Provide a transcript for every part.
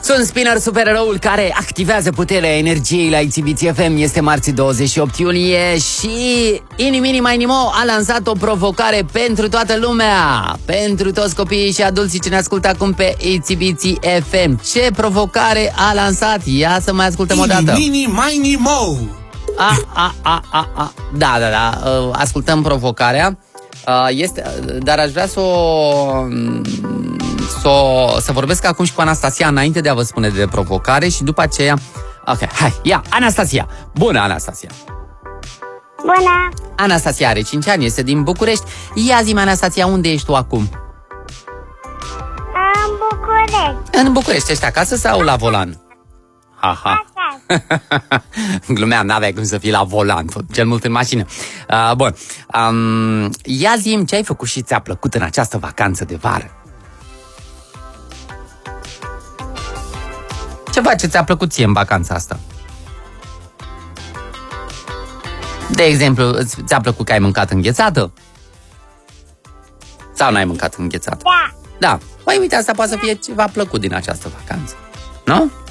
Sunt Spinner, supereroul care activează puterea energiei la ITV FM. Este marți 28 iunie și Inimini Mai Nimo a lansat o provocare pentru toată lumea, pentru toți copiii și adulții ce ne ascultă acum pe ITV FM. Ce provocare a lansat? Ia să mai ascultăm o dată. Inimini Mai Nimo. Da, ascultăm provocarea. Dar aș vrea să vorbesc acum și cu Anastasia înainte de a vă spune de provocare și după aceea... Ok, hai, ia, Anastasia! Bună, Anastasia! Bună! Anastasia are 5 ani, este din București. Ia zi-mi, Anastasia, unde ești tu acum? În București. În București, ești acasă sau la volan? Aha. Glumeam, n-aveai cum să fii la volan, cel mult în mașină. Bun. Ia zi-mi ce ai făcut și ți-a plăcut în această vacanță de vară. Ceva ce ți-a plăcut ție în vacanța asta. De exemplu, ți-a plăcut că ai mâncat înghețată? Sau n-ai mâncat înghețată? Da. Da. Păi uite, asta poate să fie ceva plăcut din această vacanță. Nu?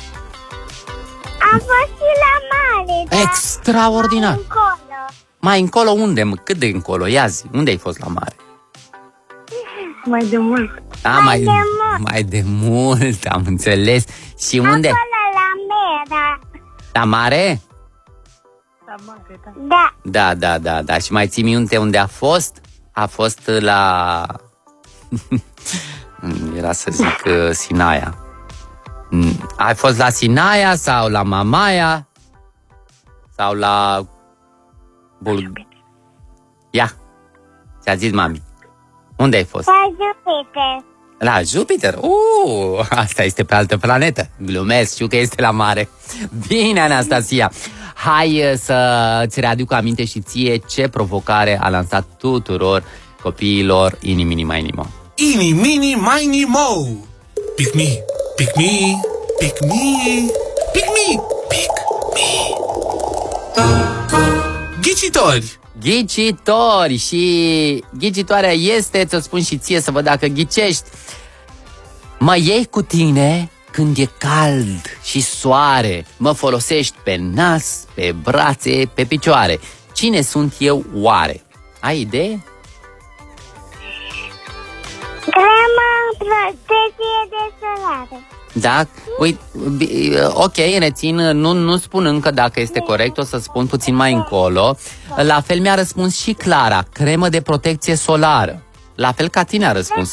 Am fost și la mare, da? Extraordinar. Mai încolo. Mai încolo unde? Cât de încolo? Ia zi, unde ai fost la mare? Mai de mult. Mai de mult, am înțeles. Și unde? Acolo la Mera. La mare? La mare, da. Da. Și mai ții minte unde a fost? A fost la... Era să zic Sinaia. Ai fost la Sinaia sau la Mamaia? Sau la... Ia, ți-a zis mami. Unde ai fost? La Jupiter. La Jupiter? Asta este pe altă planetă. Glumesc, știu că este la mare. Bine, Anastasia. Hai să-ți readuc aminte și ție ce provocare a lansat tuturor copiilor Inimini Mai Nimo. Inimini Mai Nimo. Pick me, pick me, pick me, pick me, pick me. Ghicitori. Ghicitori. Și ghicitoarea este, ți-o spun și ție să văd dacă ghicești. Mă iei cu tine când e cald și soare. Mă folosești pe nas, pe brațe, pe picioare. Cine sunt eu oare? Ai idee? Crema protecție de solare. Da? Uite, ok, rețin, nu spun încă dacă este corect, o să spun puțin mai încolo. La fel mi-a răspuns și Clara, cremă de protecție solară. La fel ca tine a răspuns.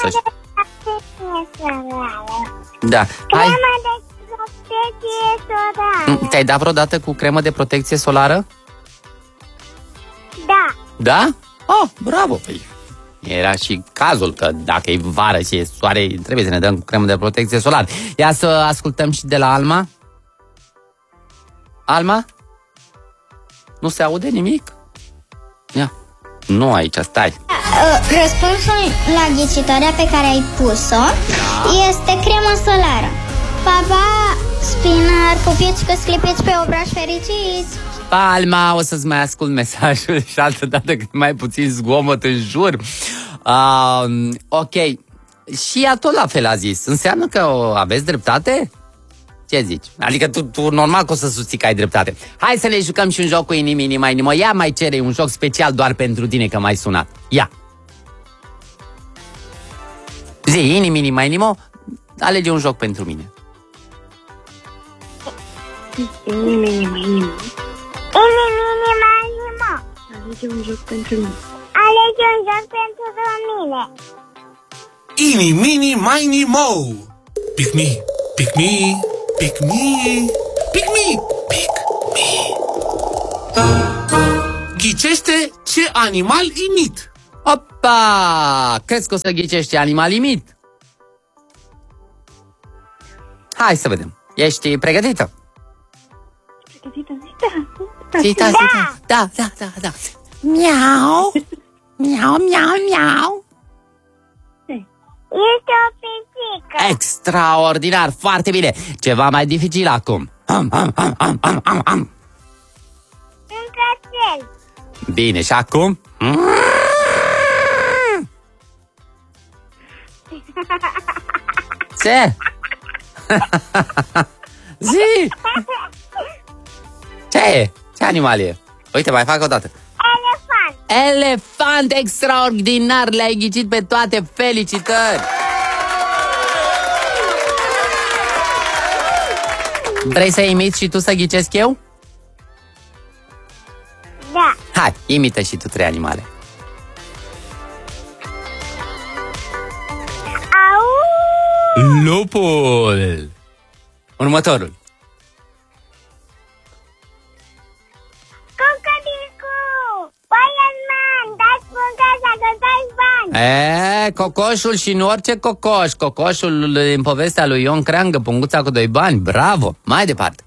Da. Hai. Crema de protecție solară. Te-ai dat vreodată cu cremă de protecție solară? Da. Da? Oh, bravo! Păi, era și cazul că dacă e vară și e soare, trebuie să ne dăm cu cremă de protecție solară. Ia să ascultăm și de la Alma. Alma? Nu se aude nimic? Ia. Nu aici, stai. Răspunsul la ghicitoarea pe care ai pus-o este cremă solară. Papa, Spinner, pupici că sclipiți pe obraș fericiți. Alma, o să-ți mai ascult mesajul și altă dată când mai puțin zgomot în jur. Ok. Și ea tot la fel a zis. Înseamnă că aveți dreptate? Ce zici? Adică tu normal că o să susții că ai dreptate. Hai să ne jucăm și un joc cu Inimini Mai Nimo. Ia mai cere un joc special doar pentru tine că m-ai sunat. Ia. Zi, Inimini Mai Nimo, alege un joc pentru mine. Inimini Mai Nimo. Inimini Mai Nimo. Alege un joc pentru mine. Alege un joc pentru mine. Inimini Mai Nimo. Pick me, pick me, pick me, pick me, pick me. Ghicește ce animal imit. Opa! Crezi că o să ghicești ce animal imit? Hai să vedem. Ești pregătită? Da. Miau. Miau, miau, miau. Este o pisică. Extraordinar, foarte bine. Ceva mai dificil acum. Un cățel. Bine, și acum? Ce? Zi! Ce e? Ce animal e? Uite, mai fac o dată. Elefant. Elefant, extraordinar, le-ai ghicit pe toate, felicitări! Vrei să imiți și tu să ghicesc eu? Da. Hai, imită și tu 3 animale. Au. Lupul! Următorul. Crocodilul. Fireman. Dați punga să găsați bani. Cocoșul și nu orice cocoș. Cocoșul din povestea lui Ion Creangă, punguța cu 2 bani. Bravo! Mai departe.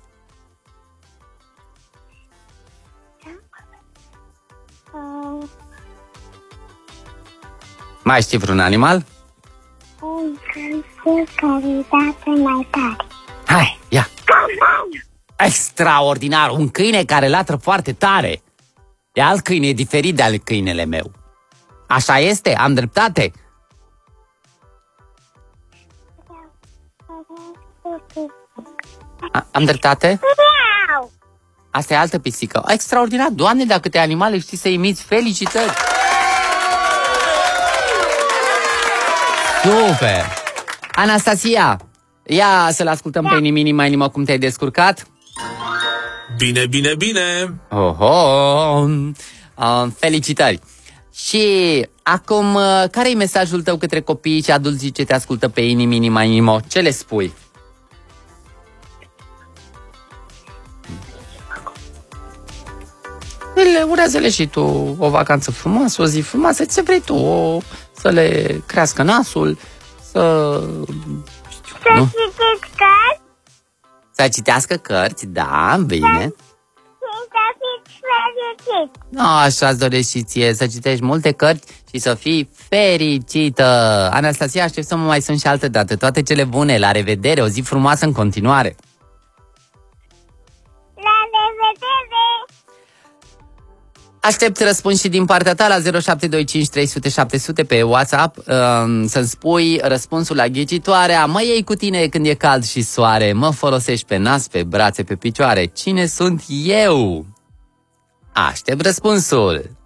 Mai știi vreun animal? Un câine care dată mai tare. Hai, ia! Extraordinar! Un câine care latră foarte tare. E alt câine, e diferit de al câinele meu. Așa este? Am dreptate? Am dreptate? Miau. Asta e altă pisică. Extraordinar! Doamne, dacă câte animale știi să imiți, felicitări! Super! Anastasia, ia să-l ascultăm pe Nimini Mai Nimă cum te-ai descurcat. Bine, bine, bine! Oho! Felicitări! Și acum, care e mesajul tău către copiii și adulții ce te ascultă pe Inimini Mai Nimo? Ce le spui? Urează-le și tu o vacanță frumoasă, o zi frumoasă, ce vrei tu, să le crească nasul, să... Să citiți cărți. Să citească cărți, da, bine. Și să fiți fericiți. Așa-ți dorești și ție, să citești multe cărți și să fii fericită. Anastasia, aștept să mă mai sun și altă dată. Toate cele bune, la revedere, o zi frumoasă în continuare. La revedere. Aștept răspuns și din partea ta la 0725 300 700 pe WhatsApp, să-mi spui răspunsul la ghicitoarea. Mă iei cu tine când e cald și soare, mă folosești pe nas, pe brațe, pe picioare. Cine sunt eu? Aștept răspunsul.